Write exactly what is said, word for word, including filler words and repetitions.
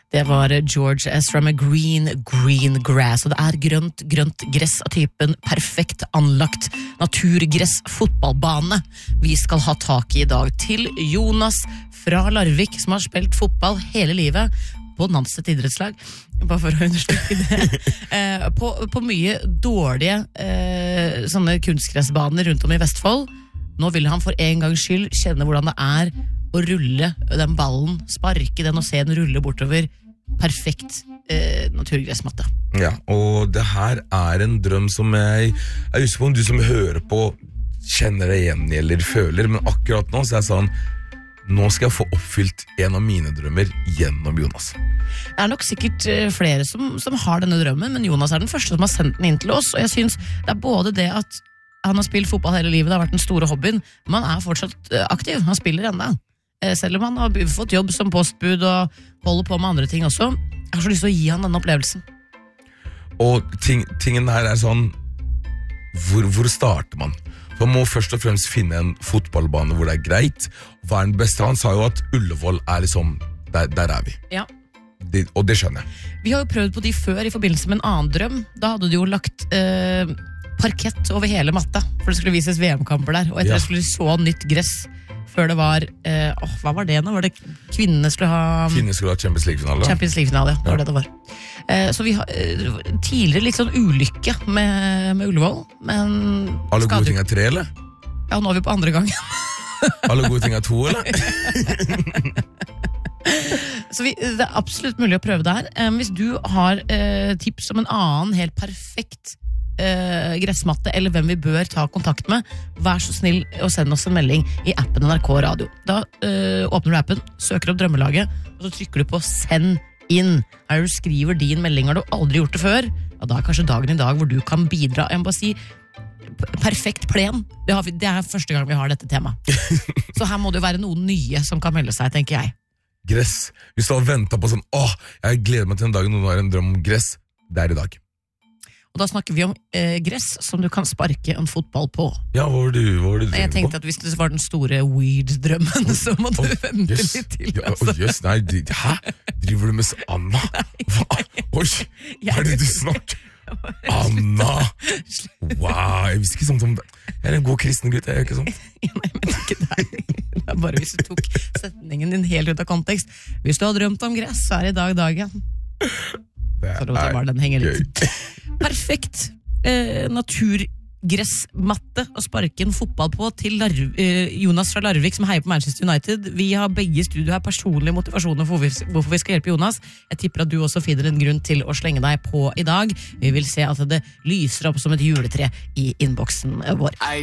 Det var George Ezra med Green, Green Grass, og det er grønt, grønt gress av typen perfekt anlagt naturgress fotballbane vi skal ha tak i i dag til Jonas fra Larvik, som har spilt fotball hele livet på Nanset idrettslag, bare for å understryke det, eh, på, på mye dårlige eh, sånne kunstgressbaner rundt om i Vestfold. Nå vil han for en gangs skyld kjenne hvordan det er å rulle den ballen, sparke den og se den rulle bortover perfekt eh, naturgressmatte. Ja, og det her er en drøm som jeg Jeg husker på om du som hører på kjenner det igjen i eller føler, men akkurat nå så er jeg sånn, nå skal jeg få oppfylt en av mine drømmer gjennom Jonas. Det er nok sikkert eh, flere som, som har denne drømmen, men Jonas er den første som har sendt den inn til oss, og jeg synes det er både det at han har spilt fotball hele livet, det har vært den store hobbyen, men han er fortsatt eh, aktiv, han spiller enda. Eh, selv om han har fått jobb som postbud og holder på med andre ting også. Jeg har så lyst til å gi han denne opplevelsen. Og ting, tingen her er sånn, hvor, hvor starter man? Man må først og fremst finne en fotballbane hvor det er greit. Hva er den beste? Han sa jo at Ullevål er liksom, der, der er vi. Ja. Det, og det skjønner jeg. Vi har jo prøvd på de før i forbindelse med en annen drøm. Da hadde du jo lagt eh, parkett over hele matta, for det skulle vises V M-kamper der. Og etter Ja. det skulle de så nytt gress før det var, eh, åh, hva var det nå? Var det kvinnene skulle ha Kvinner skulle ha Champions League-finale. Champions League-finale, ja. Det var det det var. Eh, så vi har eh, tidligere litt sånn ulykke med, med Ullevål, men Alle skader- gode ting er tre, eller? Ja, nå er vi på andre gangen. Alle gode ting er to, eller? Så vi, det er absolutt mulig å prøve det her. Eh, hvis du har eh, tips om en annen helt perfekt eh, gressmatte, eller hvem vi bør ta kontakt med, vær så snill og send oss en melding i appen N R K Radio. Da eh, åpner du appen, søker opp drømmelaget, og så trykker du på send inn. Her du skriver din melding, har du aldri gjort det før, ja, da er kanskje dagen i dag hvor du kan bidra. Jeg må bare si, perfekt plen, det, har vi, det er første gang vi har dette temaet. Så her må det jo være noen nye som kan melde seg, tenker jeg. Gress. Hvis du har ventet på sånn, åh, jeg gleder meg til en dag noen har en drøm om gress, det er i dag. Og da snakker vi om eh, gress som du kan sparke en fotball på. Ja, hva var det du, hva var det du Jeg tenkte på? at hvis det var den store weed-drømmen, så må du Oi, vente jøss. litt til. Ja, Altså. oi, jøss, nei, de, hæ? Driver du med s- Anna? Hva? Oi, hva er det du snakker? Anna! Wow, jeg visste ikke sånt om det. Jeg er en god kristen gutt, jeg er ikke sånt. Nei, men ikke deg. Det er bare hvis du tok setningen din helt ut av kontekst. Hvis du har drømt om gress, så er det i dag dagen. Det Så låter jeg bare den henger litt. gøy. Perfekt eh, naturgressmatte å sparke en fotball på til Larv eh, Jonas fra Larvik som heier på Manchester United. Vi har begge i studio her personlig motivasjon for hvorfor vi, hvorfor vi skal hjelpe Jonas. Jeg tipper at du også finner en grunn til å slenge deg på i dag. Vi vil se at det lyser opp som et juletre i innboksen vår.